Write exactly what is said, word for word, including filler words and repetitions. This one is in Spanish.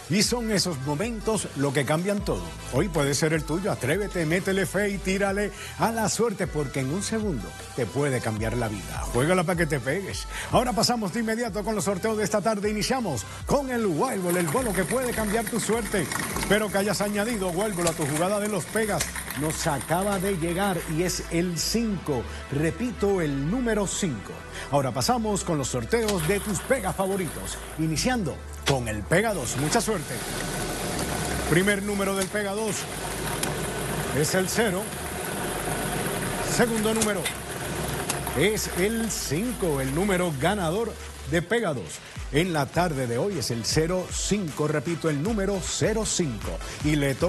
Y son esos momentos lo que cambian todo. Hoy puede ser el tuyo. Atrévete, métele fe y tírale a la suerte, porque en un segundo te puede cambiar la vida. Juégala para que te pegues. Ahora pasamos de inmediato con los sorteos de esta tarde. Iniciamos con el Wild Ball, el bono que puede cambiar tu suerte. Espero que hayas añadido Wild Ball a tu jugada de los pegas. Nos acaba de llegar y es el cinco. Repito, el número cinco. Ahora pasamos con los sorteos de tus pegas favoritos. Iniciando con el Pega dos. Mucha suerte. Primer número del Pega dos es el cero. Segundo número es el cinco. El número ganador de Pega dos en la tarde de hoy es el cero cinco. Repito, el número cero cinco. Y le toca